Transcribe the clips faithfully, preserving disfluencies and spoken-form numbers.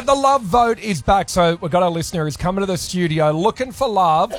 right, the love vote is back. So we've got our listener who's coming to the studio looking for love,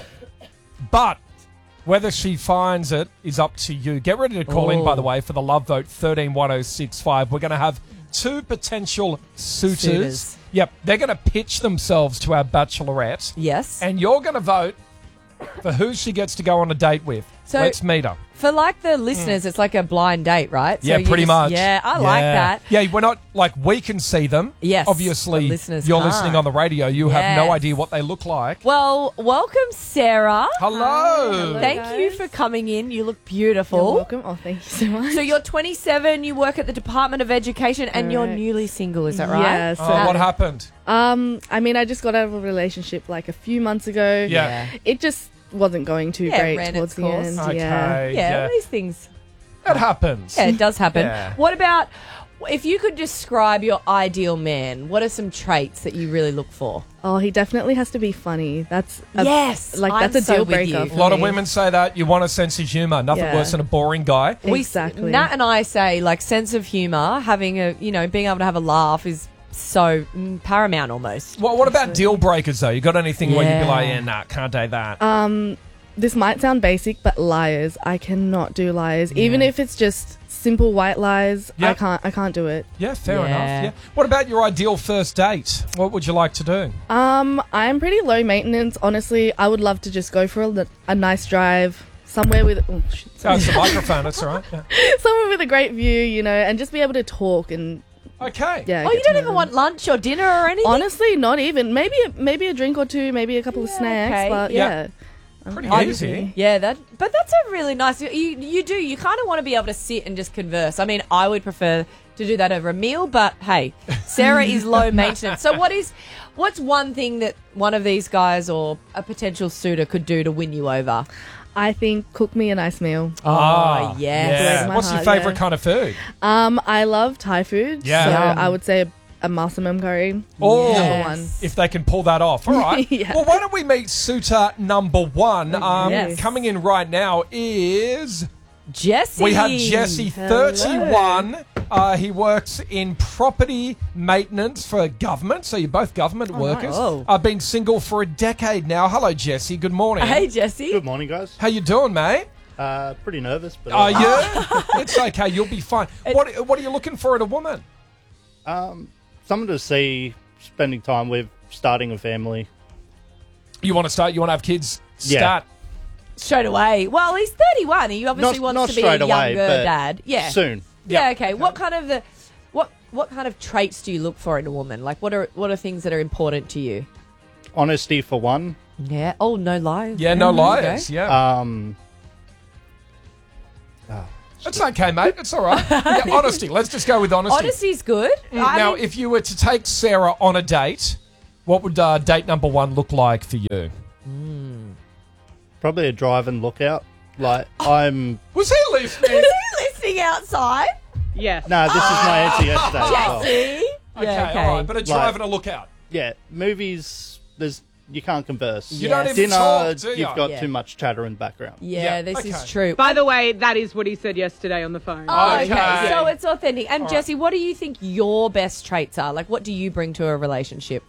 but whether she finds it is up to you. Get ready to call Ooh. in, by the way, for the love vote thirteen one oh six five. We're going to have two potential suitors. suitors. Yep, they're going to pitch themselves to our bachelorette. Yes. And you're going to vote for who she gets to go on a date with. So let's meet her. For like the listeners, mm. it's like a blind date, right? So yeah, pretty just, much. Yeah, I yeah. like that. Yeah, we're not like we can see them. Yes. Obviously, listeners you're can't. listening on the radio. You yes. have no idea what they look like. Well, welcome, Sarah. Hello. Hello Thank guys. you for coming in. You look beautiful. You're welcome. Oh, thank you so much. So you're twenty-seven. You work at the Department of Education, and All you're right. newly single. Is that right? Yeah. So, oh, what happened? Um, I mean, I just got out of a relationship like a few months ago. Yeah. It just wasn't going too Yeah, great ran towards its the course. end. Okay. Yeah. Yeah, Yeah. these things. It happens. Yeah, it does happen. Yeah. What about if you could describe your ideal man? What are some traits that you really look for? Oh, he definitely has to be funny. That's a, Yes, like I'm that's a so deal with breaker. you. for A lot of me. women say that. You want a sense of humour. Nothing Yeah. worse than a boring guy. Exactly. We, Nat and I say like sense of humour, having a you know being able to have a laugh is so mm, paramount almost. Well, what about deal breakers though? You got anything where you'd be Yeah. like, yeah, nah, can't do that. Um, this might sound basic, but liars. I cannot do liars. Even if it's just simple white lies, I Yep. can't. I can't do it. Yeah, fair Yeah. enough. Yeah. What about your ideal first date? What would you like to do? Um, I'm pretty low maintenance. Honestly, I would love to just go for a, a nice drive somewhere with oh, shit, Oh, it's a microphone. That's all right. Yeah. somewhere with a great view, you know, and just be able to talk and Okay. yeah. Oh, get you to don't know even them. want lunch or dinner or anything? Honestly, not even. Maybe a, maybe a drink or two, maybe a couple of Yeah, snacks, okay. but Yeah. yeah. I'm Pretty pretty easy. Yeah, that. But that's a really nice. You you do. You kind of want to be able to sit and just converse. I mean, I would prefer to do that over a meal, but hey, Sarah is low maintenance. So what is, what's one thing that one of these guys or a potential suitor could do to win you over? I think cook me a nice meal. Ah, yes. yeah. My What's your heart, favourite yeah. kind of food? Um, I love Thai food. Yeah. So Yum. I would say a, a masamam curry. Oh, Number Yes. one. if they can pull that off. All right. Yeah. Well, why don't we meet suitor number one? Um, Yes. Coming in right now is... Jesse. We have Jesse, Hello. thirty-one. Uh, he works in property maintenance for government. So you're both government workers. nice. Oh. I've been single for a decade now. Hello, Jesse. Good morning. Hey, Jesse. Good morning, guys. How you doing, mate? Uh, pretty nervous, but Are you? It's okay. You'll be fine. What What are you looking for in a woman? um, someone to see, spending time with, starting a family. You want to start? You want to have kids? Yeah. Start. Straight away. Well, he's thirty-one. He obviously Not- wants not to be straight a away, younger but dad. Yeah. Soon. Yeah. Yep. Okay. What kind of the what what kind of traits do you look for in a woman? Like, what are what are things that are important to you? Honesty for one. Yeah. Oh, no lies. Yeah, no Mm, liars. okay. Yeah. Um, It's okay, mate. It's all right. Yeah, honesty. Let's just go with honesty. Honesty's good. I Now, mean, if you were to take Sarah on a date, what would uh, date number one look like for you? probably a drive and lookout. Like, I'm... Was he listening? is he listening outside? Yes. No, this is my answer yesterday as well. Jesse. Okay, Yeah, okay. all right. But a drive and a lookout. Yeah, movies, there's you can't converse. You Yes. don't even Dinner, talk, do you? you've got Yeah. too much chatter in the background. Yeah, Yeah, this okay. is true. By the way, that is what he said yesterday on the phone. Oh, okay. Okay. So it's authentic. And All right. Jesse, what do you think your best traits are? Like, what do you bring to a relationship?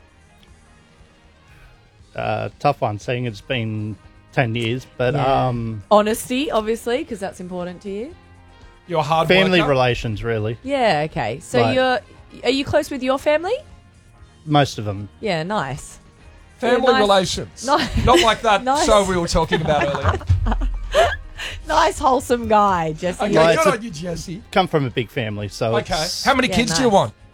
Uh, tough one, seeing it's been ten years. But Yeah. um, Honesty, obviously, because that's important to you. You're a hard family worker. relations, really. Yeah. Okay. So Right. you're are you close with your family? Most of them. Yeah. Nice. Family Yeah, nice- relations. nice- Not like that Nice. show we were talking about earlier. Nice, wholesome guy, Jesse. Okay, Well, good it's a- on you, Jesse. Come from a big family, so Okay. it's How many Yeah, kids do you nice. want?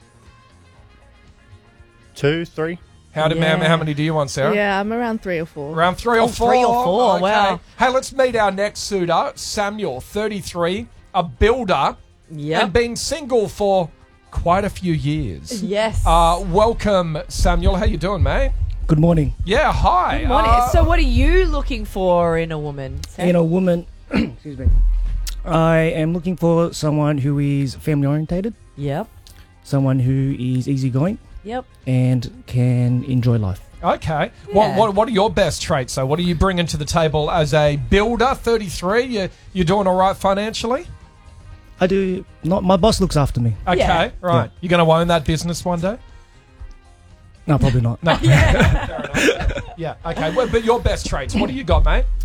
two, three. How, do, Yeah. how many do you want, Sarah? Yeah, I'm around three or four. Around three or Oh, four. three or four, Okay. wow. Hey, let's meet our next suitor, Samuel, thirty-three, a builder, Yep. and been single for quite a few years. Yes. Uh, welcome, Samuel. How you doing, mate? Good morning. Yeah, hi. Good morning. Uh, So, what are you looking for in a woman? Sam? In a woman, excuse me, I am looking for someone who is family orientated, Yep. someone who is easygoing Yep. and can enjoy life. Okay. What, Yeah. what What are your best traits? So, what are you bringing to the table as a builder? thirty-three. You you doing all right financially? I do not. My boss looks after me. Okay. Yeah. Right. Yeah. You're going to own that business one day. No, probably not. No. Fair enough. Yeah, okay. Well, but your best traits, what do you got, mate?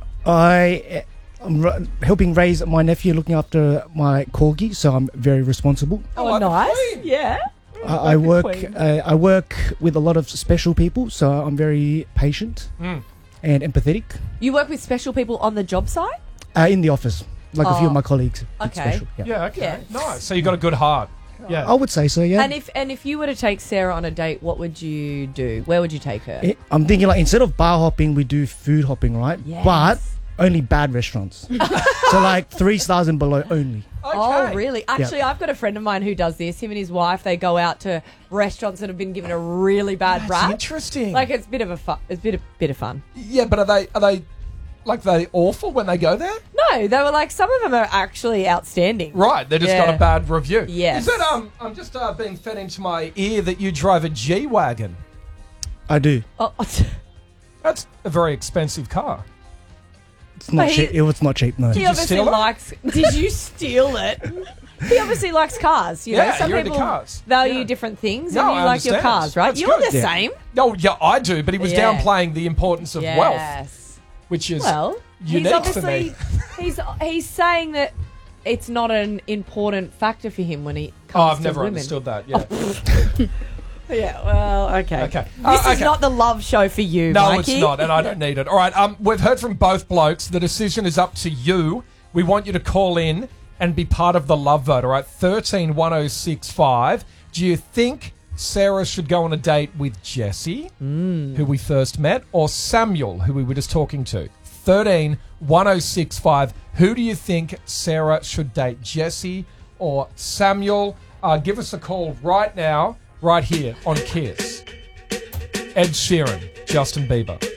I am r- helping raise my nephew, looking after my corgi, so I'm very responsible. Oh, like the nice. Queen. Yeah. I, I work. Queen. Uh, I work with a lot of special people, so I'm very patient Mm. and empathetic. You work with special people on the job site? Uh, in the office, like a few Oh. of my colleagues. It's Okay. Special. Yeah. Yeah, okay. Yeah. Nice. So you got a good heart. Yeah. I would say so. Yeah. And if and if you were to take Sarah on a date, what would you do? Where would you take her? It- I'm thinking like instead of bar hopping, we do food hopping, right? Yes. But only bad restaurants. So like three stars and below only. Oh, Okay. really? Actually, I've got a friend of mine who does this. Him and his wife, they go out to restaurants that have been given a really bad That's rap. interesting. Like it's a bit of a fun. It's a bit, a bit of fun. yeah, but are they are they like they awful when they go there? No, they were like some of them are actually outstanding. Right, they just Yeah. got a bad review. Yes. Is it um I'm just uh, being fed into my ear that you drive a G Wagon. I do. Oh, That's a very expensive car. It's not But he- cheap. It was not cheap. No. he you obviously steal it? likes. Did you steal it? He obviously likes cars. You know, Yeah, some you're into people cars. value Yeah. different things, No, and you I like your understand. cars, right? That's You're good. the Yeah. same. No, yeah, I do, but he was Yeah. downplaying the importance of wealth, Yes. which is Well, he's unique to obviously me. he's he's saying that it's not an important factor for him when he Oh, comes I've to never women. understood that. Yeah. Yeah, well, okay. Okay. This Uh, is okay. not the love show for you, No, Mikey. it's not, and I don't need it. All right, um, we've heard from both blokes. The decision is up to you. We want you to call in and be part of the love vote. All right, thirteen one oh six five. Do you think Sarah should go on a date with Jesse, who we first met, or Samuel, who we were just talking to? thirteen one oh six five. Who do you think Sarah should date, Jesse or Samuel? Uh, give us a call right now, right here on Kiss. Ed Sheeran, Justin Bieber.